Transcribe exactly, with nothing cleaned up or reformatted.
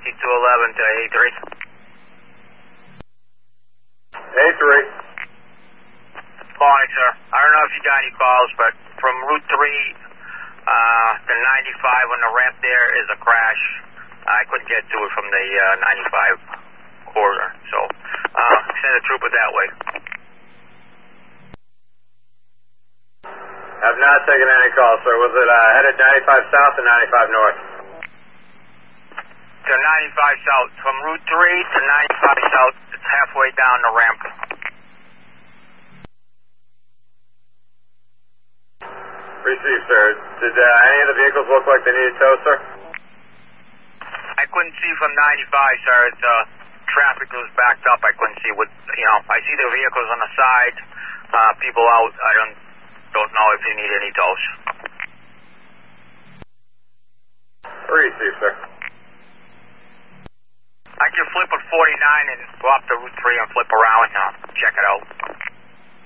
fifty-two eleven to A three. A three. Morning, sir. I don't know if you got any calls, but from Route three uh, to ninety-five on the ramp there is a crash. I couldn't get to it from the uh, ninety-five corridor, so uh, send a trooper that way. Have not taken any calls, sir. Was it uh, headed ninety-five south or ninety-five north? To ninety-five south. From Route three to ninety-five south, it's halfway down the ramp. Received, sir. Did uh, any of the vehicles look like they needed tow, sir? I couldn't see from ninety-five, sir. It's, uh, traffic was backed up. I couldn't see what, you know, I see the vehicles on the side, uh, people out. I don't, don't know if they need any tows. Received, sir. I can flip at forty-nine and go up to Route three and flip around and uh, check it out.